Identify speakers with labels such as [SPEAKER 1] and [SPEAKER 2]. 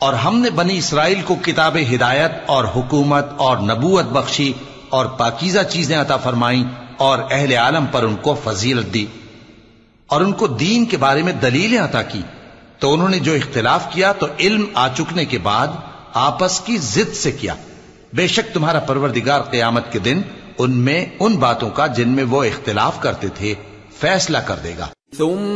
[SPEAKER 1] और हमने बनी इसराइल को किताब हिदायत और हुकूमत और नबूवत बख्शी और पाकीज़ा चीजें अता फरमाई और अहले आलम पर उनको फजीलत दी और उनको दीन के बारे में दलीलें अता की। तो उन्होंने जो इख्तिलाफ किया तो इल्म आ चुकने के बाद आपस की जिद से किया। बेशक तुम्हारा परवरदिगार क़यामत के दिन उनमें उन बातों का जिनमें वो इख्तिलाफ करते थे फैसला कर देगा।